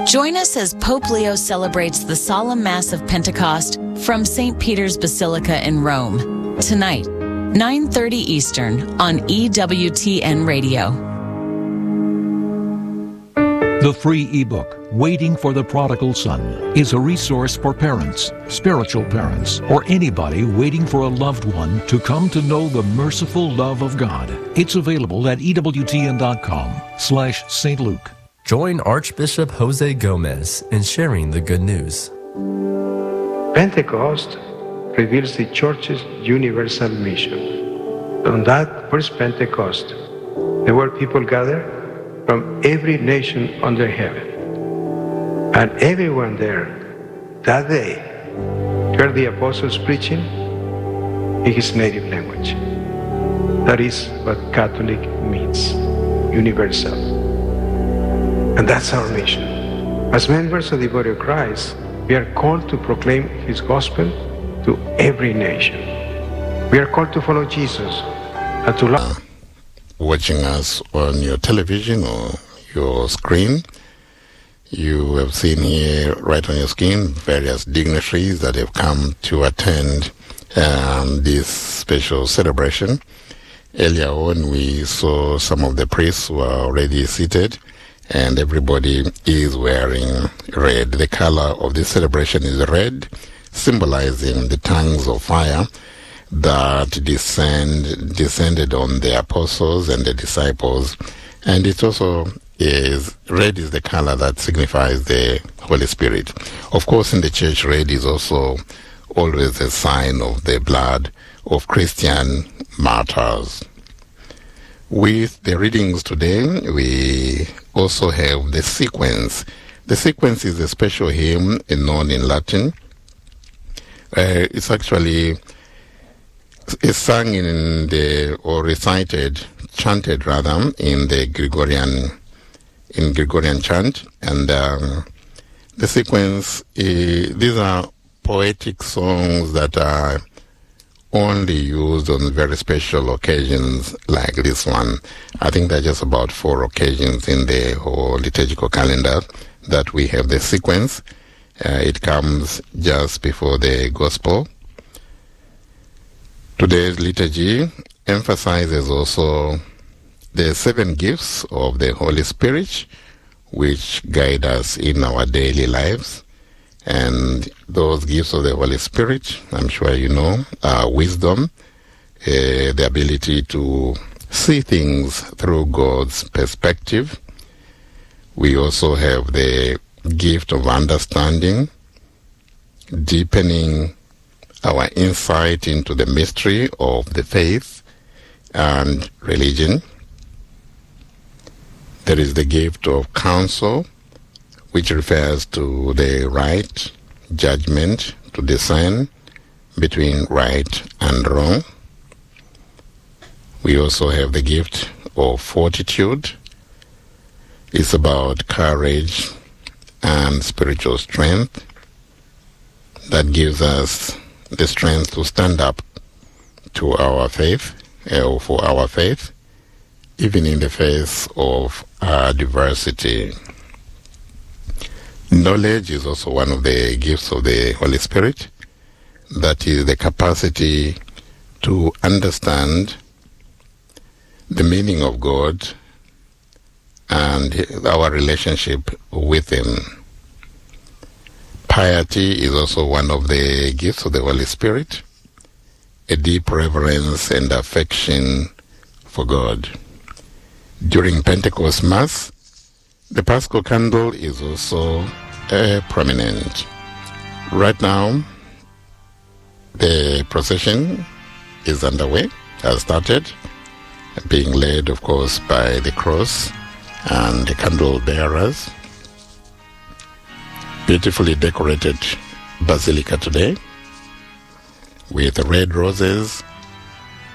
Join us as Pope Leo celebrates the solemn Mass of Pentecost from St. Peter's Basilica in Rome. Tonight, 9:30 Eastern on EWTN Radio. The free ebook, Waiting for the Prodigal Son, is a resource for parents, spiritual parents, or anybody waiting for a loved one to come to know the merciful love of God. It's available at EWTN.com/St. Luke. Join Archbishop Jose Gomez in sharing the good news. Pentecost reveals the Church's universal mission. On that first Pentecost, there were people gathered from every nation under heaven. And everyone there that day heard the apostles preaching in his native language. That is what Catholic means, universal. And that's our mission. As members of the body of Christ, we are called to proclaim his gospel to every nation. We are called to follow Jesus and to love. Watching us on your television or your screen, you have seen here right on your screen various dignitaries that have come to attend this special celebration. Earlier on, we saw some of the priests who are already seated, and everybody is wearing red. The color of this celebration is red, symbolizing the tongues of fire that descended on the apostles and the disciples. And it also is red is the color that signifies the Holy Spirit. Of course, in the church, red is also always a sign of the blood of Christian martyrs. With the readings today, we also have the sequence. The sequence is a special hymn known in Latin. It's actually sung chanted rather, in the Gregorian chant. And the sequence, these are poetic songs that are only used on very special occasions like this one. I think there are just about 4 occasions in the whole liturgical calendar that we have the sequence. It comes just before the gospel. Today's liturgy emphasizes also the 7 gifts of the Holy Spirit, which guide us in our daily lives. And those gifts of the Holy Spirit, I'm sure you know, are wisdom, the ability to see things through God's perspective. We also have the gift of understanding, deepening our insight into the mystery of the faith and religion. There is the gift of counsel, which refers to the right judgment to discern between right and wrong. We also have the gift of fortitude. It's about courage and spiritual strength that gives us the strength to stand up to our faith, for our faith, even in the face of adversity. Knowledge is also one of the gifts of the Holy Spirit. That is the capacity to understand the meaning of God and our relationship with Him. Piety is also one of the gifts of the Holy Spirit, a deep reverence and affection for God. During Pentecost Mass, the Paschal Candle is also prominent. Right now, the procession is underway, has started, being led, of course, by the cross and the candle bearers. Beautifully decorated basilica today with red roses